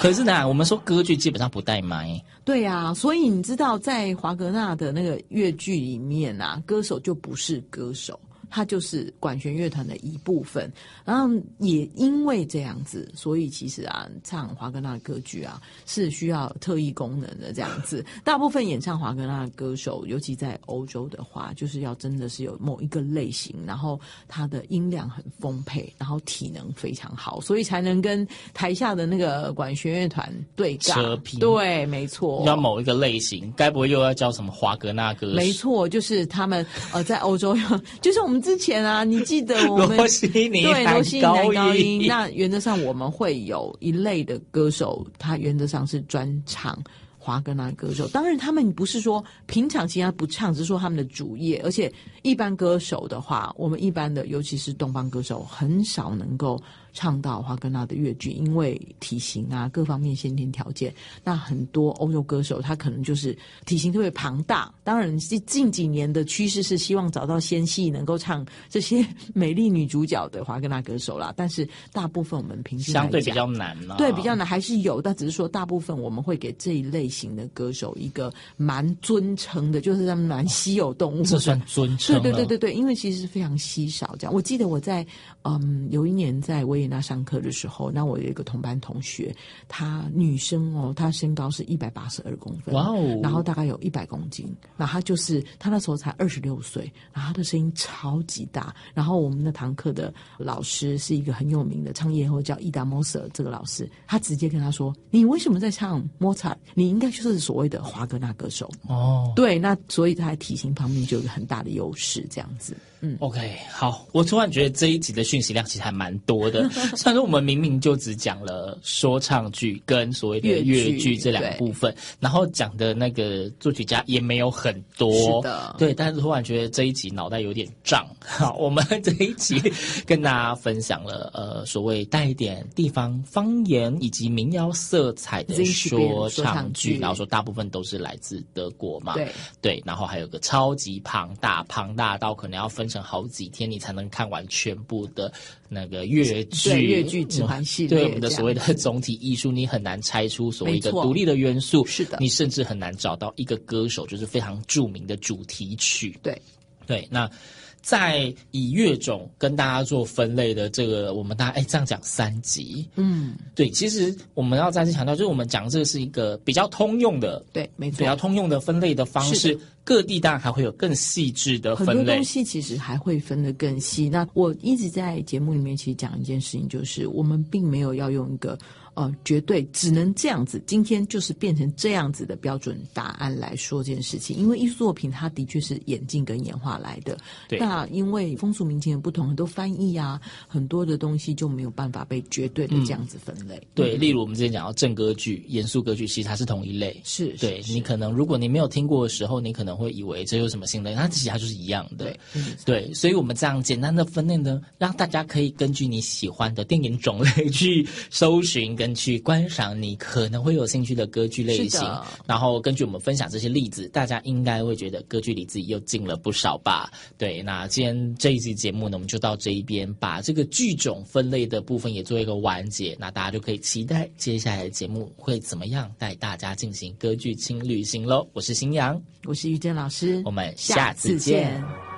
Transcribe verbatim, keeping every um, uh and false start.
可是呢，我们说歌剧基本上不带麦。 对啊，所以你知道在华格纳的那个乐剧里面啊，歌手就不是歌手，它就是管弦乐团的一部分。然后也因为这样子，所以其实啊，唱华格纳的歌剧啊是需要特异功能的这样子。大部分演唱华格纳的歌手，尤其在欧洲的话，就是要真的是有某一个类型，然后他的音量很丰沛，然后体能非常好，所以才能跟台下的那个管弦乐团对尬。 扯平。 对，没错。 要某一个类型，该不会又要叫什么华格纳歌手？ 没错，就是他们呃在欧洲，就是我们之前啊，你记得我们罗西尼对罗西尼男高音， 音，那原则上我们会有一类的歌手，他原则上是专唱华格纳歌手。当然他们不是说平常其他不唱，只是说他们的主业。而且一般歌手的话，我们一般的尤其是东方歌手很少能够唱到华格纳的乐剧，因为体型啊各方面先天条件。那很多欧洲歌手他可能就是体型特别庞大，当然近几年的趋势是希望找到纤细能够唱这些美丽女主角的华格纳歌手啦，但是大部分我们平均来讲相对比较难啦。 对，比较难还是有，但只是说大部分我们会给这一类型的歌手一个蛮尊称的，就是他们蛮稀有动物的。 这算尊称了。 对对对对对，因为其实非常稀少这样。我记得我在嗯有一年在维也纳上课的时候，那我有一个同班同学，她女生哦，她身高是一百八十二公分， 哇哦， 然后大概有一百公斤，那她就是她那时候才二十六岁，然后她的声音超级大，然后我们那堂课的老师是一个很有名的唱夜后叫伊达莫瑟这个老师，他直接跟她说：“你为什么在唱莫扎特？你应该就是所谓的华格纳歌手。”哦，对，那所以他在体型方面就有一个很大的优势，这样子。嗯 ，OK， 好，我突然觉得这一集的讯息量其实还蛮多的。虽然说我们明明就只讲了说唱剧跟所谓的乐剧这两个部分，然后讲的那个作曲家也没有很多， 是的， 对，但是突然觉得这一集脑袋有点胀。好，我们这一集跟大家分享了呃所谓带一点地方方言以及民谣色彩的说唱剧，然后说大部分都是来自德国嘛， 对对，然后还有个超级庞大，庞大到可能要分成好几天你才能看完全部的那个乐剧， 对乐剧指环系列， 对我们的所谓的总体艺术，你很难拆出所谓的独立的元素， 是的， 你甚至很难找到一个歌手就是非常著名的主题曲， 对对，那。在以乐种跟大家做分类的这个，我们大家哎这样讲三集，嗯，对，其实我们要再次强调，就是我们讲这个是一个比较通用的， 对，没错， 比较通用的分类的方式。各地当然还会有更细致的分类， 很多东西其实还会分得更细。那我一直在节目里面其实讲一件事情，就是我们并没有要用一个呃绝对只能这样子，今天就是变成这样子的标准答案来说这件事情。因为艺术作品它的确是演进跟演化来的， 对， 那因为风俗民情的不同，很多翻译啊，很多的东西就没有办法被绝对的这样子分类。嗯、 对，例如我们之前讲到正歌剧、严肃歌剧，其实它是同一类， 是， 对是你可能如果你没有听过的时候，你可能会以为这有什么新的，它其实它就是一样的。 对， 对，所以我们这样简单的分类呢，让大家可以根据你喜欢的电影种类去搜寻跟去观赏你可能会有兴趣的歌剧类型，然后根据我们分享这些例子，大家应该会觉得歌剧离自己又近了不少吧。对，那今天这一期节目呢，我们就到这一边，把这个剧种分类的部分也做一个完结，那大家就可以期待接下来的节目会怎么样带大家进行歌剧轻旅行咯。我是新阳， 我是玉珍老师， 我们下次见。